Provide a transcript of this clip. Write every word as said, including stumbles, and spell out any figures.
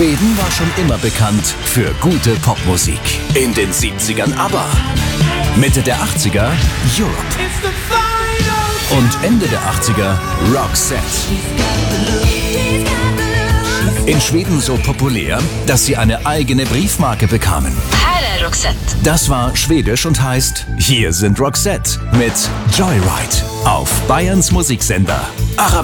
Schweden war schon immer bekannt für gute Popmusik. In den siebzigern ABBA, Mitte der achtziger Europe und Ende der achtziger Roxette. In Schweden so populär, dass sie eine eigene Briefmarke bekamen. Här är Roxette. Das war schwedisch und heißt Hier sind Roxette mit Joyride auf Bayerns Musiksender.